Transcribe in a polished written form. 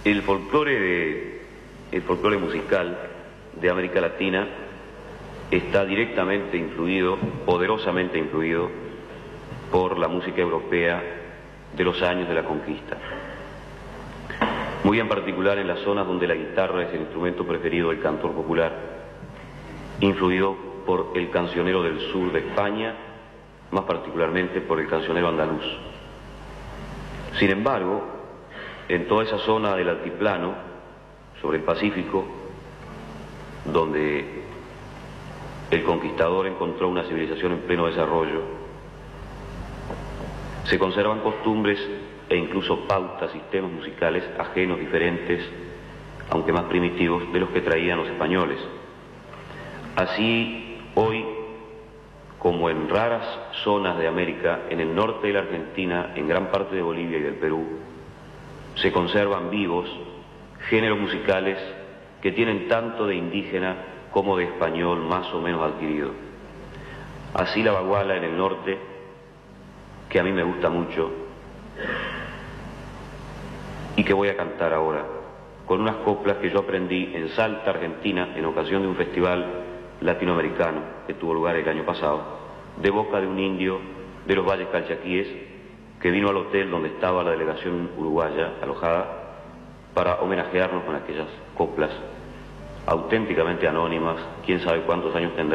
El folclore musical de América Latina está directamente influido, poderosamente influido, por la música europea de los años de la conquista. Muy en particular en las zonas donde la guitarra es el instrumento preferido del cantor popular, influido por el cancionero del sur de España, más particularmente por el cancionero andaluz. Sin embargo, en toda esa zona del altiplano, sobre el Pacífico, donde el conquistador encontró una civilización en pleno desarrollo, se conservan costumbres e incluso pautas, sistemas musicales ajenos, diferentes, aunque más primitivos, de los que traían los españoles. Así, hoy, como en raras zonas de América, en el norte de la Argentina, en gran parte de Bolivia y del Perú, se conservan vivos géneros musicales que tienen tanto de indígena como de español más o menos adquirido. Así la baguala en el norte, que a mí me gusta mucho y que voy a cantar ahora, con unas coplas que yo aprendí en Salta, Argentina, en ocasión de un festival latinoamericano que tuvo lugar el año pasado, de boca de un indio de los Valles Calchaquíes que vino al hotel donde estaba la delegación uruguaya alojada para homenajearnos con aquellas coplas auténticamente anónimas. Quién sabe cuántos años tendrán.